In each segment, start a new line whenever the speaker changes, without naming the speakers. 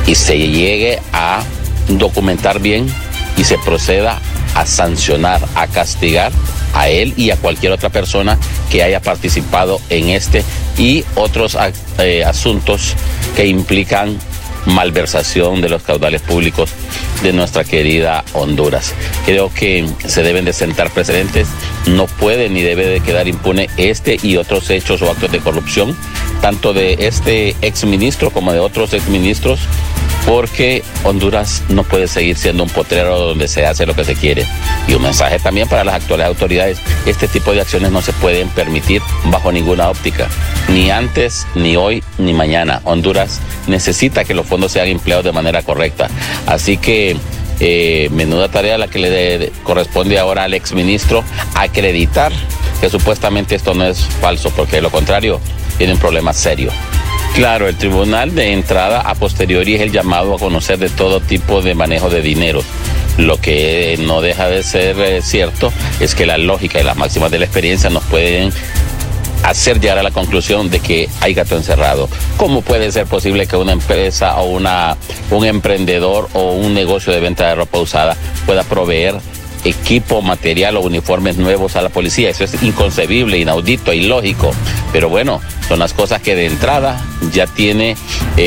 y se llegue a documentar bien y se proceda a sancionar, a castigar a él y a cualquier otra persona que haya participado en este y otros asuntos que implican malversación de los caudales públicos de nuestra querida Honduras. Creo que se deben de sentar precedentes, no puede ni debe de quedar impune este y otros hechos o actos de corrupción, tanto de este exministro como de otros exministros, porque Honduras no puede seguir siendo un potrero donde se hace lo que se quiere. Y un mensaje también para las actuales autoridades: este tipo de acciones no se pueden permitir bajo ninguna óptica, ni antes, ni hoy, ni mañana. Honduras necesita que los fondos sean empleados de manera correcta. Así que menuda tarea la que le corresponde ahora al exministro, acreditar que supuestamente esto no es falso, porque de lo contrario tiene un problema serio. Claro, el tribunal de entrada a posteriori es el llamado a conocer de todo tipo de manejo de dinero. Lo que no deja de ser cierto es que la lógica y las máximas de la experiencia nos pueden hacer llegar a la conclusión de que hay gato encerrado. ¿Cómo puede ser posible que una empresa o un emprendedor o un negocio de venta de ropa usada pueda proveer equipo, material o uniformes nuevos a la policía? Eso es inconcebible, inaudito, ilógico. Pero bueno, son las cosas que de entrada ya tiene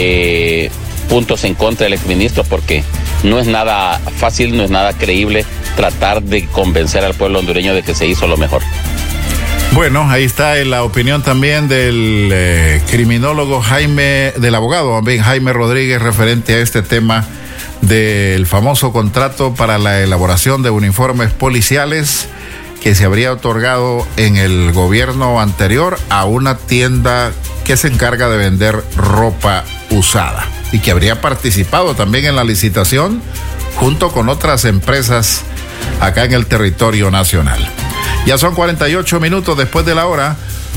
puntos en contra del exministro, porque no es nada fácil, no es nada creíble tratar de convencer al pueblo hondureño de que se hizo lo mejor.
Bueno, ahí está la opinión también del criminólogo del abogado Jaime Rodríguez, referente a este tema del famoso contrato para la elaboración de uniformes policiales que se habría otorgado en el gobierno anterior a una tienda que se encarga de vender ropa usada y que habría participado también en la licitación junto con otras empresas acá en el territorio nacional. Ya son 48 minutos después de la hora.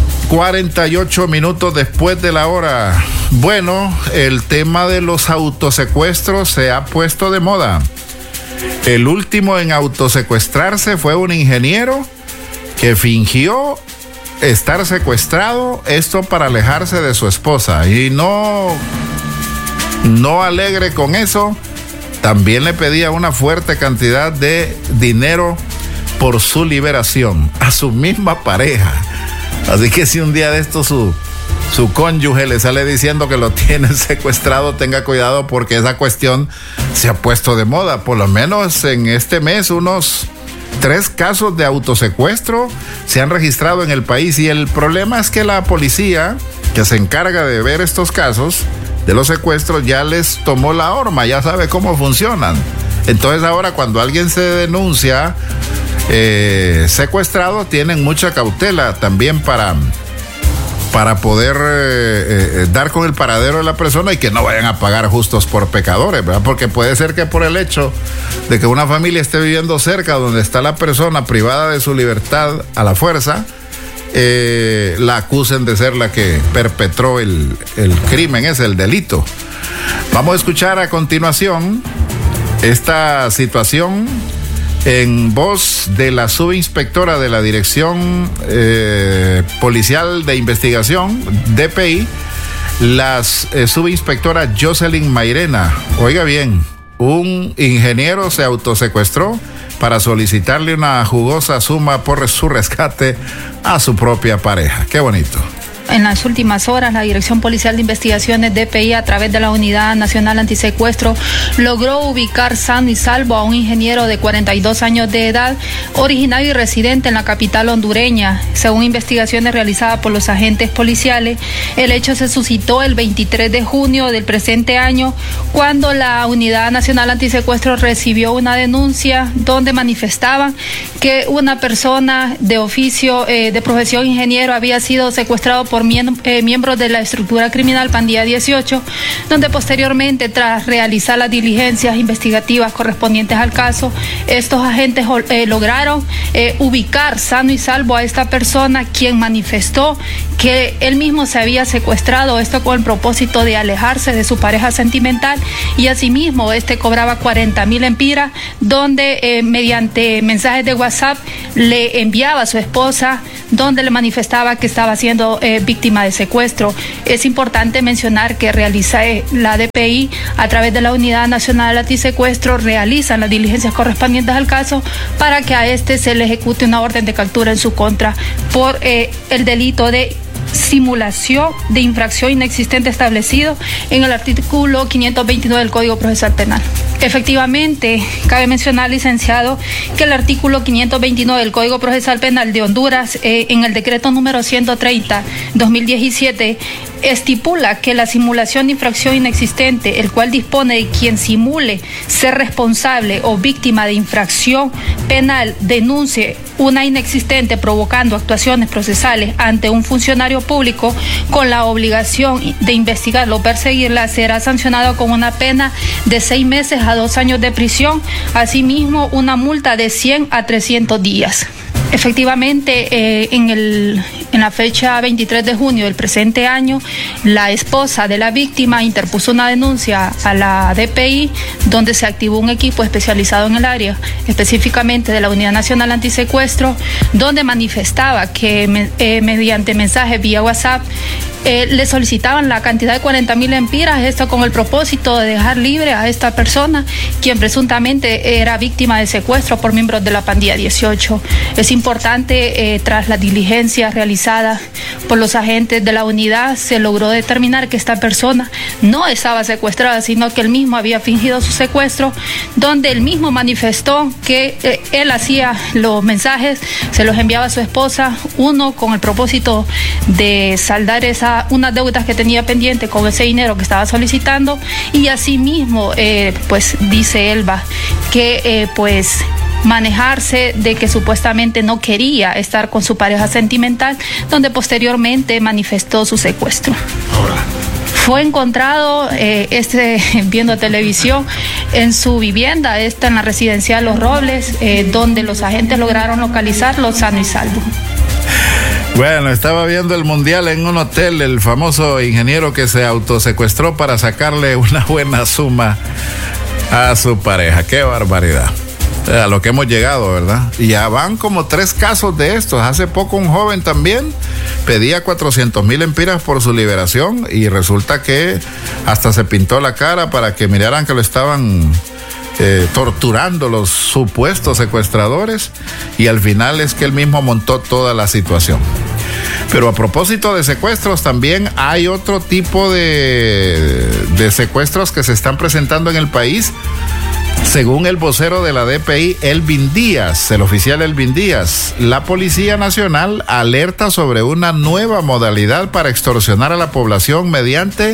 48 minutos después de la hora. Bueno, el tema de los autosecuestros se ha puesto de moda. El último en autosecuestrarse fue un ingeniero que fingió estar secuestrado, esto para alejarse de su esposa. Y no alegre con eso, también le pedía una fuerte cantidad de dinero por su liberación a su misma pareja. Así que si un día de esto su cónyuge le sale diciendo que lo tienen secuestrado, tenga cuidado, porque esa cuestión se ha puesto de moda. Por lo menos en este mes unos 3 casos de autosecuestro se han registrado en el país, y el problema es que la policía que se encarga de ver estos casos de los secuestros ya les tomó la horma, ya sabe cómo funcionan. Entonces ahora cuando alguien se denuncia secuestrado, tienen mucha cautela también para poder dar con el paradero de la persona y que no vayan a pagar justos por pecadores, ¿verdad? Porque puede ser que por el hecho de que una familia esté viviendo cerca donde está la persona privada de su libertad a la fuerza, la acusen de ser la que perpetró el crimen, es el delito. Vamos a escuchar a continuación esta situación en voz de la subinspectora de la Dirección Policial de Investigación, DPI, la subinspectora Jocelyn Mairena. Oiga bien, un ingeniero se autosecuestró para solicitarle una jugosa suma por su rescate a su propia pareja. Qué bonito.
En las últimas horas, la Dirección Policial de Investigaciones DPI, a través de la Unidad Nacional Antisecuestro, logró ubicar sano y salvo a un ingeniero de 42 años de edad, originario y residente en la capital hondureña. Según investigaciones realizadas por los agentes policiales, el hecho se suscitó el 23 de junio del presente año, cuando la Unidad Nacional Antisecuestro recibió una denuncia donde manifestaban que una persona de oficio, de profesión ingeniero, había sido secuestrado por miembros de la estructura criminal Pandilla 18, donde posteriormente, tras realizar las diligencias investigativas correspondientes al caso, estos agentes lograron ubicar sano y salvo a esta persona, quien manifestó que él mismo se había secuestrado, esto con el propósito de alejarse de su pareja sentimental, y asimismo cobraba 40,000 empiras, donde mediante mensajes de WhatsApp le enviaba a su esposa, donde le manifestaba que estaba siendo víctima víctima de secuestro. Es importante mencionar que la DPI, a través de la Unidad Nacional Antisecuestro, realizan las diligencias correspondientes al caso para que a este se le ejecute una orden de captura en su contra por el delito de simulación de infracción inexistente establecido en el artículo 529 del Código Procesal Penal. Efectivamente, cabe mencionar, licenciado, que el artículo 529 del Código Procesal Penal de Honduras, en el decreto número 130/2017, estipula que la simulación de infracción inexistente, el cual dispone de quien simule ser responsable o víctima de infracción penal, denuncie una inexistente provocando actuaciones procesales ante un funcionario público con la obligación de investigarlo o perseguirla, será sancionado con una pena de 6 meses a 2 años de prisión, asimismo una multa de 100 a 300 días. Efectivamente, en la fecha 23 de junio del presente año, la esposa de la víctima interpuso una denuncia a la DPI, donde se activó un equipo especializado en el área, específicamente de la Unidad Nacional Antisecuestro, donde manifestaba que mediante mensaje vía WhatsApp le solicitaban la cantidad de 40,000 lempiras, esto con el propósito de dejar libre a esta persona, quien presuntamente era víctima de secuestro por miembros de la pandilla 18. Es importante, tras las diligencias realizadas por los agentes de la unidad, se logró determinar que esta persona no estaba secuestrada, sino que él mismo había fingido su secuestro, donde él mismo manifestó que él hacía los mensajes, se los enviaba a su esposa, uno con el propósito de saldar unas deudas que tenía pendiente con ese dinero que estaba solicitando, y asimismo pues dice Elba que manejarse de que supuestamente no quería estar con su pareja sentimental, donde posteriormente manifestó su secuestro. Fue encontrado viendo televisión en su vivienda, en la residencial Los Robles, donde los agentes lograron localizarlo sano y salvo.
Bueno, estaba viendo el mundial en un hotel, el famoso ingeniero que se autosecuestró para sacarle una buena suma a su pareja. ¡Qué barbaridad! A lo que hemos llegado, ¿verdad? Y ya van como 3 casos de estos. Hace poco un joven también pedía 400,000 lempiras por su liberación y resulta que hasta se pintó la cara para que miraran que lo estaban torturando los supuestos secuestradores, y al final es que él mismo montó toda la situación. Pero a propósito de secuestros, también hay otro tipo de secuestros que se están presentando en el país. Según el vocero de la DPI, Elvin Díaz, el oficial Elvin Díaz, la Policía Nacional alerta sobre una nueva modalidad para extorsionar a la población mediante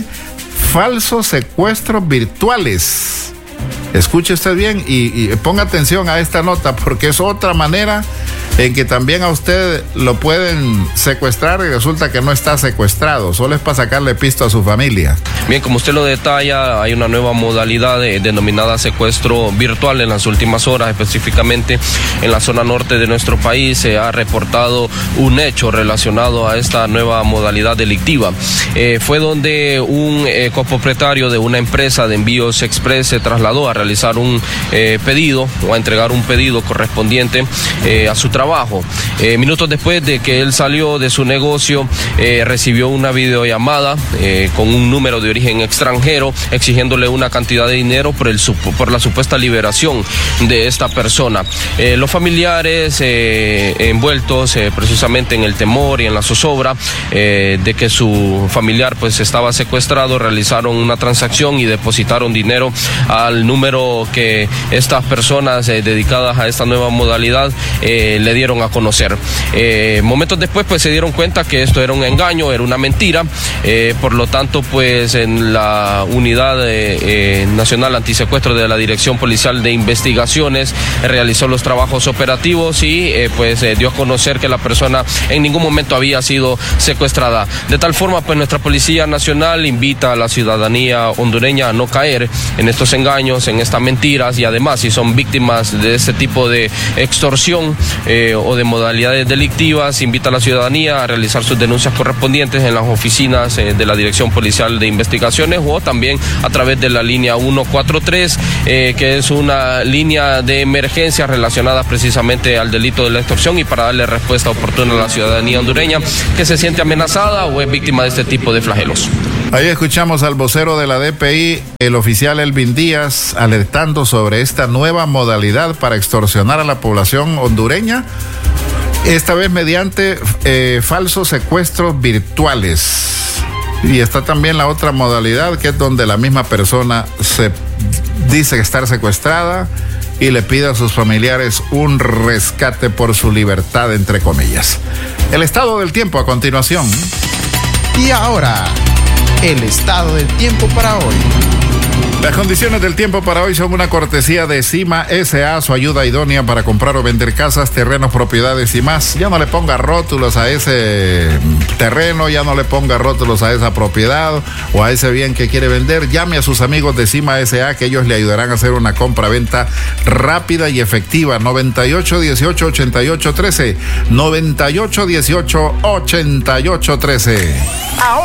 falsos secuestros virtuales. Escuche usted bien y ponga atención a esta nota, porque es otra manera en que también a usted lo pueden secuestrar y resulta que no está secuestrado, solo es para sacarle pisto a su familia.
Bien, como usted lo detalla, hay una nueva modalidad denominada secuestro virtual. En las últimas horas, específicamente en la zona norte de nuestro país, se ha reportado un hecho relacionado a esta nueva modalidad delictiva. Fue donde un copropietario de una empresa de envíos express se trasladó a realizar un pedido o a entregar un pedido correspondiente a su trabajo. Minutos después de que él salió de su negocio, recibió una videollamada con un número de origen extranjero exigiéndole una cantidad de dinero por la supuesta liberación de esta persona. Los familiares envueltos precisamente en el temor y en la zozobra de que su familiar pues estaba secuestrado, realizaron una transacción y depositaron dinero al número que estas personas dedicadas a esta nueva modalidad le dieron a conocer. Momentos después pues se dieron cuenta que esto era un engaño, era una mentira, por lo tanto pues en la Unidad Nacional Antisecuestro de la Dirección Policial de Investigaciones realizó los trabajos operativos y pues dio a conocer que la persona en ningún momento había sido secuestrada. De tal forma pues nuestra Policía Nacional invita a la ciudadanía hondureña a no caer en estos engaños, en estas mentiras, y además si son víctimas de este tipo de extorsión, o de modalidades delictivas, invita a la ciudadanía a realizar sus denuncias correspondientes en las oficinas de la Dirección Policial de Investigaciones o también a través de la línea 143, que es una línea de emergencia relacionada precisamente al delito de la extorsión y para darle respuesta oportuna a la ciudadanía hondureña que se siente amenazada o es víctima de este tipo de flagelos.
Ahí escuchamos al vocero de la DPI, el oficial Elvin Díaz, alertando sobre esta nueva modalidad para extorsionar a la población hondureña, esta vez mediante falsos secuestros virtuales. Y está también la otra modalidad, que es donde la misma persona se dice estar secuestrada y le pide a sus familiares un rescate por su libertad, entre comillas. El estado del tiempo a continuación.
Y ahora, el estado del tiempo para hoy.
Las condiciones del tiempo para hoy son una cortesía de Cima S.A., su ayuda idónea para comprar o vender casas, terrenos, propiedades y más. Ya no le ponga rótulos a ese terreno, ya no le ponga rótulos a esa propiedad o a ese bien que quiere vender. Llame a sus amigos de Cima S.A., que ellos le ayudarán a hacer una compra-venta rápida y efectiva. 9818-8813. 9818-8813.
Ahora